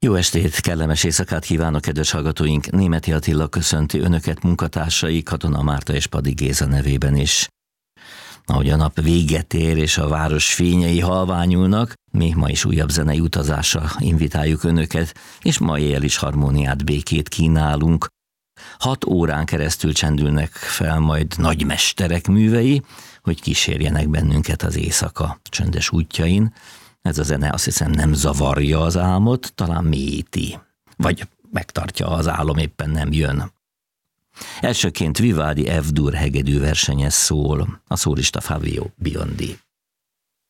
Jó estét, kellemes éjszakát kívánok, kedves hallgatóink! Németi Attila köszönti önöket, munkatársai, Katona Márta és Padi Géza nevében is. Ahogy a nap véget ér és a város fényei halványulnak, mi ma is újabb zenei utazásra invitáljuk önöket, és ma éjjel is harmóniát, békét kínálunk. 6 órán keresztül csendülnek fel majd nagymesterek művei, hogy kísérjenek bennünket az éjszaka csöndes útjain. Ez a zene azt hiszem nem zavarja az álmot, talán mélyíti, vagy megtartja, az álom éppen nem jön. Elsőként Vivaldi F-dur hegedű versenye szól, a szólista Fabio Biondi.